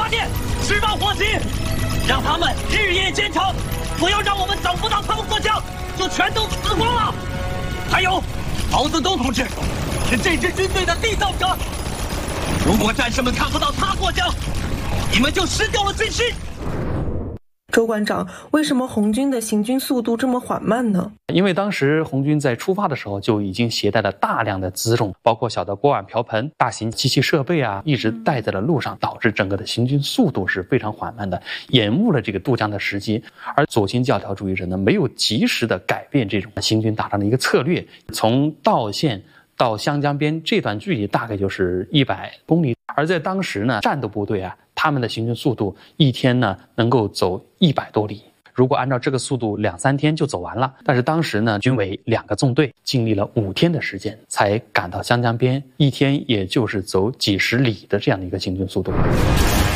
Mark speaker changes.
Speaker 1: 发电，释放火急，让他们日夜兼程，不要让我们等不到他们过江就全都死光了。还有，毛泽东同志是这支军队的缔造者，如果战士们看不到他过江，你们就失掉了军师。
Speaker 2: 周馆长，为什么红军的行军速度这么缓慢呢？
Speaker 3: 因为当时红军在出发的时候就已经携带了大量的辎重，包括小的锅碗瓢盆、大型机器设备啊，一直带在了路上，导致整个的行军速度是非常缓慢的，延误了这个渡江的时机。而左倾教条主义者呢，没有及时的改变这种行军打仗的一个策略，从道县到湘江边这段距离大概就是100公里，而在当时呢，战斗部队啊，他们的行军速度一天呢能够走100多里。如果按照这个速度2、3天就走完了，但是当时呢，军委2个纵队经历了5天的时间才赶到湘江边，一天也就是走几十里的这样的一个行军速度。